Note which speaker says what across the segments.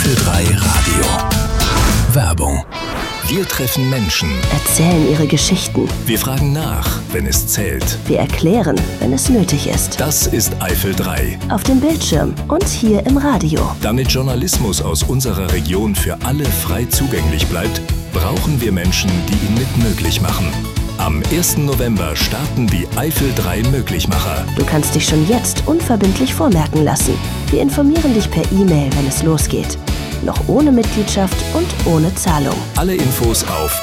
Speaker 1: Eifel 3 Radio. Werbung. Wir treffen Menschen.
Speaker 2: Erzählen ihre Geschichten.
Speaker 1: Wir fragen nach, wenn es zählt.
Speaker 2: Wir erklären, wenn es nötig ist.
Speaker 1: Das ist Eifel 3.
Speaker 2: Auf dem Bildschirm und hier im Radio.
Speaker 1: Damit Journalismus aus unserer Region für alle frei zugänglich bleibt, brauchen wir Menschen, die ihn mit möglich machen. Am 1. November starten die Eifel 3 Möglichmacher.
Speaker 2: Du kannst dich schon jetzt unverbindlich vormerken lassen. Wir informieren dich per E-Mail, wenn es losgeht. Noch ohne Mitgliedschaft und ohne Zahlung.
Speaker 1: Alle Infos auf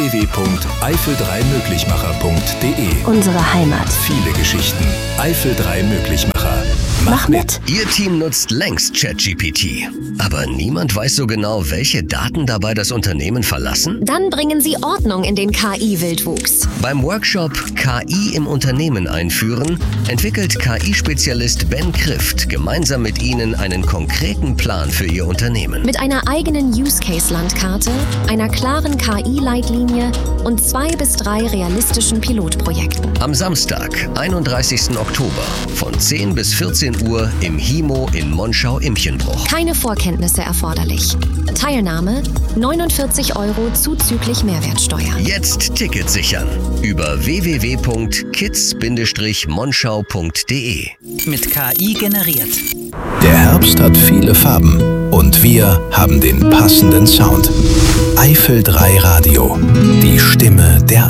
Speaker 1: www.eifel3möglichmacher.de.
Speaker 2: Unsere Heimat.
Speaker 1: Viele Geschichten. Eifel 3 Möglichmacher.
Speaker 2: Mach mit!
Speaker 3: Ihr Team nutzt längst ChatGPT. Aber niemand weiß so genau, welche Daten dabei das Unternehmen verlassen?
Speaker 4: Dann bringen Sie Ordnung in den KI-Wildwuchs.
Speaker 3: Beim Workshop KI im Unternehmen einführen, entwickelt KI-Spezialist Ben Krift gemeinsam mit Ihnen einen konkreten Plan für Ihr Unternehmen.
Speaker 4: Mit einer eigenen Use-Case-Landkarte, einer klaren KI-Leitlinie und 2 bis 3 realistischen Pilotprojekten.
Speaker 3: Am Samstag, 31. Oktober, von 10 bis 14 Uhr im HIMO in Monschau-Imchenbruch.
Speaker 4: Keine Vorkenntnisse erforderlich. Teilnahme 49 € zuzüglich Mehrwertsteuer.
Speaker 3: Jetzt Ticket sichern über www.kids-monschau.de.
Speaker 5: Mit KI generiert.
Speaker 1: Der Herbst hat viele Farben und wir haben den passenden Sound. Eifel 3 Radio, die Stimme der